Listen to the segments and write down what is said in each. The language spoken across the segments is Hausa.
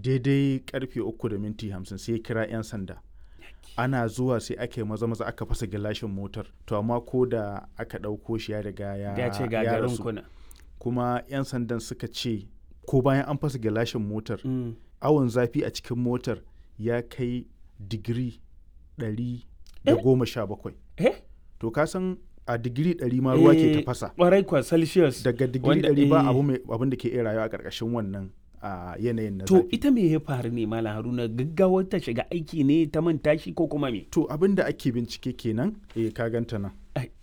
daidai karfe 3:50 sai ya kira 'yan sanda. Ana zuwa sai aka yi maza aka fasa gilashin motar, to amma ko da aka ɗauko shi ya riga ya ce gagarin rasu. kuna. Kuma 'yan sandan suka ce ko bayan an fasa gilashin motar awon zafi a cikin motar ya kai digiri 117. To ka san a digiri 100 ma ruwa ke tafasa. Ƙwarai kwa Celsius. Daga digiri 100 ba abin da ke iya rayuwa a ƙarƙashin wannan yanayin na zafi. To ita me ya faru ne Malam Haruna, gaggawar ta shiga aiki ne ta manta shi ko kuma me? To abin da ake bincike kenan ka ganta nan.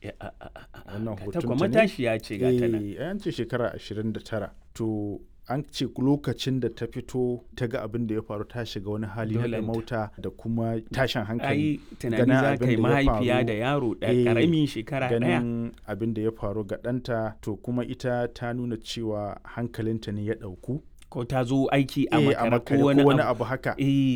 Wannan hoton ta ne. Matashiya ce ga ta nan. An ce shekara 29. To an ce lokacin da ta fito ta ga abin da ya faru ta shiga wani hali na mauta da kuma tashin hankali. Tunani za ka yi mahaifiya da yaro ƙaramin shekara ɗaya. Ganin abin da ya faru ga ɗanta, to kuma ita ta nuna cewa hankalinta ne ya ɗauku. Ko ta zo aiki a makare ko wani abu haka.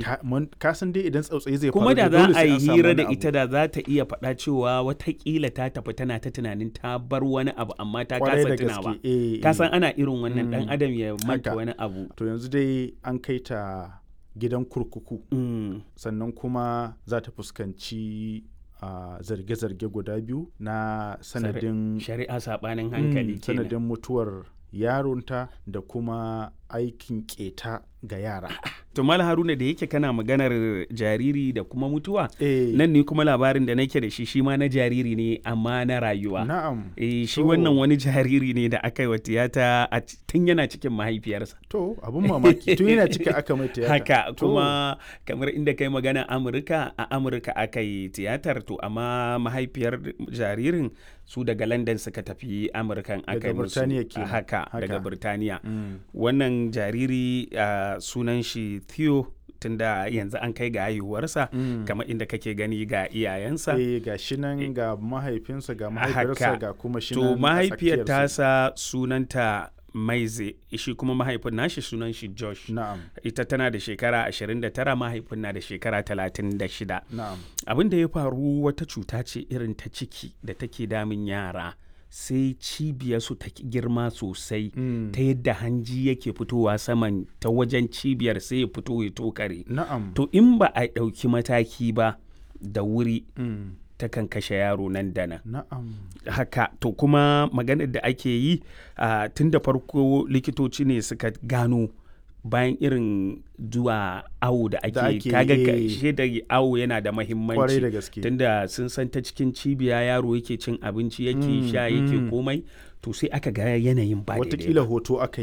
Ka san dai idan tsautsayi zai faru kuma da za a yi hira da ita da za ta iya faɗa cewa watakila ta tafi tana ta tunanin ta bar wani abu amma ta kasa tunawa. Ka san ana irin wannan ɗan adam ya manta wani abu. To yanzu dai an kai ta gidan kurkuku. Sannan kuma za ta fuskanci zarge-zarge guda biyu na sanadin shari'a saɓanin hankali kenan. Sanadin mutuwar yaronta da kuma aikin keta ga yara. To Malam Haruna, da yake kana maganar jariri da kuma mutuwa, nan ne kuma labarin da nake da shi ma na jariri ne amma na rayuwa. Na'am. Shi wannan wani jariri ne da aka yi wa tiyata tun yana cikin mahaifiyarsa. To abun mamaki tun yana cikin aka mai tiyata. Haka kuma kamar inda kai magana Amurka, a Amurka aka yi tiyatar, to amma mahaifiyar jaririn su daga London suka tafi Amurkan aka yi musu. Haka daga Birtaniya. Wannan jariri sunan shi Theo, tunda yanzu an kai ga haihuwarsa kamar inda kake gani ga iyayensa. Ga shi nan ga mahaifinsa ga mahaifiyarsa ga kuma shi nan. To mahaifiyar tasa sunanta Maize, shi kuma mahaifin nashi sunan shi Josh. Na'am. Ita tana da shekara 29, mahaifin na da shekara 36. Na'am. Abin da ya faru wata cuta ce irin ta ciki da take damun yara. Sai cibiyarsu ta girma sosai ta yadda hanji yake fitowa saman ta wajen cibiyar sai ya fito ya tokare. Na'am. To in ba a ɗauki mataki ba da wuri ta kan kashe yaro nan da nan. Na'am. Haka to kuma maganar da ake yi tun da farko likitoci ne suka gano bayan irin zuwa awo da ake kaga da awo yana da mahimmanci tunda sun san ta cikin cibiya yaro yake cin abinci yake sha yake komai, to sai aka ga yanayin ba daidai. Watakila hoto aka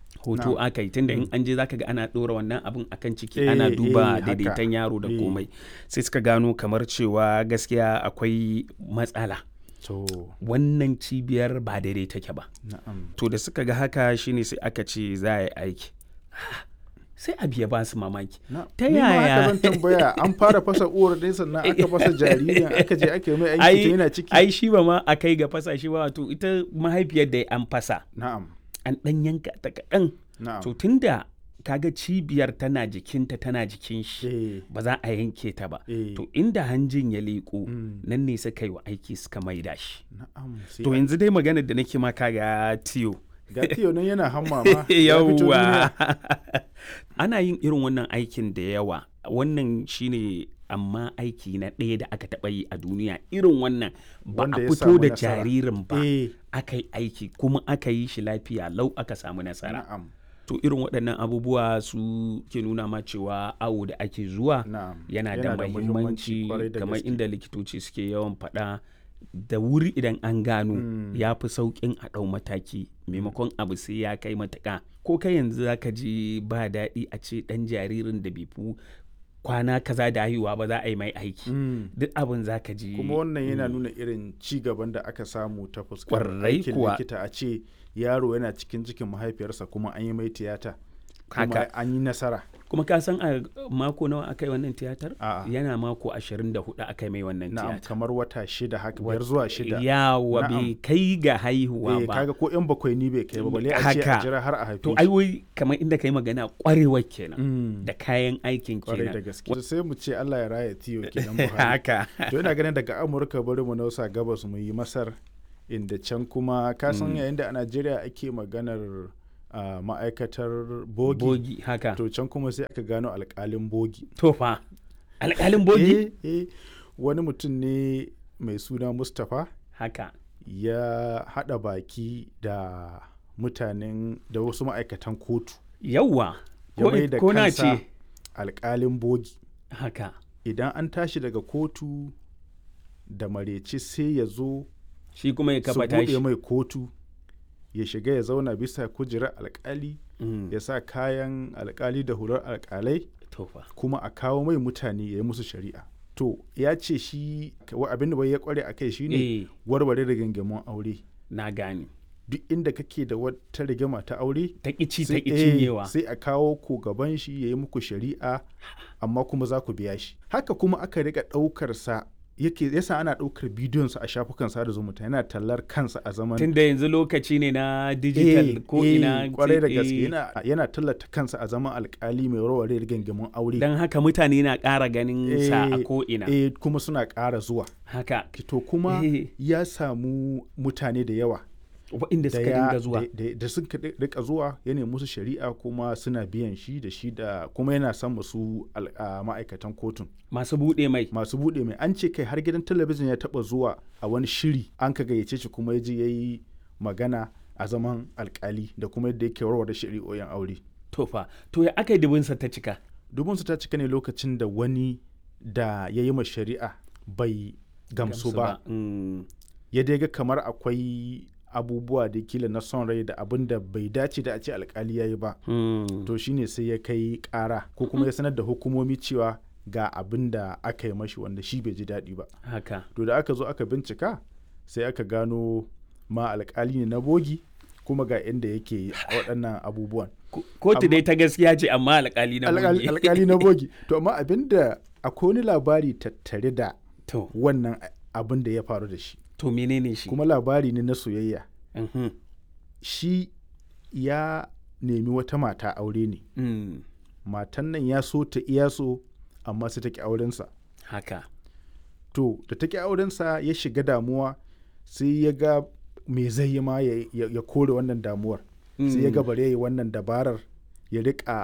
yi tunda in an je zaka ga ana ɗora wannan abin akan ciki ana duba daidaiton yaro da komai, sai suka gano kamar cewa gaskiya akwai matsala. Wannan cibiyar ba daidai take ba. To da suka ga haka shine sai aka ce za a yi aiki. Sai abu ya ba su mamaki. Ta yaya? Zan tambaya, an fara fasa uwar dai sannan aka fasa jaririn aka je aka yi mai aiki to yana ciki. Ai shi ba ma a kai ga fasa shi ba, to ita mahaifiyar da an fasa. Na'am. An ɗan yanka ta kaɗan. Na'am. To tunda kaga cibiyar tana jikinta tana jikin shi ba za a yanke ta ba. To inda hanjin ya leƙo nan ne suka yi wa aiki suka maida shi. Na'am. To yanzu dai maganar da nake ma kaga Theo. Ga Theo nan yana hamma ma. Yawwa. Ana yin irin wannan aikin da yawa. Wannan shine amma aiki na ɗaya da aka taɓa yi a duniya irin wannan ba a fito da jaririn ba aka yi aiki kuma aka yi shi lafiya lau aka samu nasara. To irin waɗannan abubuwa su ke nuna ma cewa awo da ake zuwa yana da muhimmanci kamar inda likitoci suke yawan faɗa. Da wuri idan an gano ya fi sauƙin a ɗau mataki maimakon abu sai ya kai matuƙa. Ko kai yanzu za ka ji ba daɗi a ce ɗan jaririn da bai fi kwana kaza da haihuwa ba za a yi mai aiki. Duk abin za ka ji. Kuma wannan yana nuna irin ci gaban da aka samu ta fuskar aikin likita, a ce yaro yana cikin mahaifiyarsa kuma an yi mai tiyata. Kuma an yi nasara. Kuma ka san a mako nawa aka yi wannan tiyatar? Yana mako 24 aka yi mai wannan tiyatar. Na'am, kamar wata 6 haka, 5 zuwa 6. Yawa bai kai ga haihuwa ba. Kaga ko 'yan bakwai ni bai kai ba, balle a ce a jira har a haife shi. To ai wai kamar inda kai magana kwarewar kenan da kayan aikin kenan. Kwarai da gaske. Sai mu ce Allah ya raya Theo kenan Buhari. Haka. To ina ganin daga Amurka bari mu nausa gabas mu yi Masar, inda can kuma ka san yayin da a Najeriya ake maganar ma'aikatar bogi haka. To can kuma sai aka gano alƙalin bogi. To fa alƙalin bogi? Wani mutum ne mai suna Mustapha haka ya haɗa baki da mutanen da wasu ma'aikatan kotu. Yawwa Ya mai da ko na kansa ce alƙalin bogi. haka Idan an tashi daga kotu da mareci sai ya zo shi kuma ya su kafa tashi. buɗe mai kotu ya shiga ya zauna bisa kujerar alƙali ya sa kayan alƙali da hular alƙalai kuma a kawo mai mutane ya yi musu shari'a. To ya ce shi abin da bai ya kware a kai shine warware rigingimun aure. Na gane. Duk inda kake da wata rigima ta aure ta ƙici ta cinyewa sai a kawo ku gaban shi ya yi muku shari'a amma kuma za ku biya shi. Haka kuma aka riƙa ɗaukar sa yasa ana ɗaukar bidiyonsa a shafukan sada zumunta yana tallar kansa a zaman tunda yanzu lokaci ne na digital ko ina kwarai da gaske yana tallata kansa a zaman alkali mai warware rigingimun aure don haka mutane na ƙara ganin sa a ko ina kuma suna ƙara zuwa haka to kuma ya samu mutane da yawa waɗanda suka dinga zuwa da suka rika zuwa ya nemi musu shari'a kuma suna biyan shi da kuma yana son musu ma'aikatan kotun masu buɗe mai an ce kai har gidan talabijin ya taɓa zuwa a wani shiri an ka gayyace shi kuma ya je ya yi magana a zaman alkali da kuma yadda yake warware shari'o'in aure. To ya aka yi dubinsa ta cika? Dubinsa ta cika ne lokacin da wani da ya yi ma shari'a bai gamsu ba. Ya dai ga kamar akwai abubuwa da kila na son rai da abin da bai dace da a ce alkali ya yi ba. To shine sai ya kai ƙara ko kuma ya sanar da hukumomi cewa ga abin da aka yi mashi wanda shi bai ji daɗi ba. Haka. To da aka zo aka bincika sai aka gano ma alkali ne na bogi kuma ga inda yake waɗannan abubuwan. Kotu dai ta gaskiya ce amma alkali na bogi. Alkali na bogi. To amma abin da akwai wani labari tattare da wannan abin da ya faru da shi. To menene shi? Kuma labari ne na soyayya. Shi ya nemi wata mata aure ne. Matan nan ya so ta iya so amma sai ta ki aurensa. Haka. To da ta ki aurensa ya shiga damuwa sai ya ga me zai yi ma ya kore wannan damuwar. Sai ya ga bare ya yi wannan dabarar ya riƙa